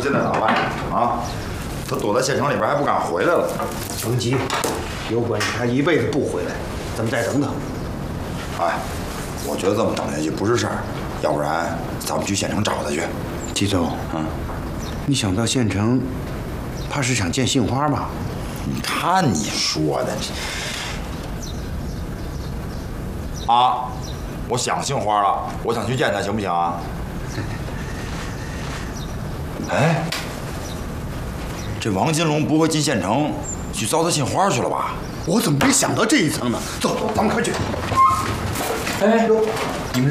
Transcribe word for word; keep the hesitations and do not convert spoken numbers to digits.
现在咋办啊？他躲在县城里边还不敢回来了。 甭急，有本事他一辈子不回来，咱们再等等。 哎，我觉得这么等下去不是事儿，要不然咱们去县城找他去。 季总， 嗯， 你想到县城，怕是想见杏花吧？ 你看你说的这啊，我想杏花了，我想去见她，行不行啊？哎，这王金龙不会进县城去糟蹋杏花去了吧？ 我怎么没想到这一层呢？走，咱们快去。 哎，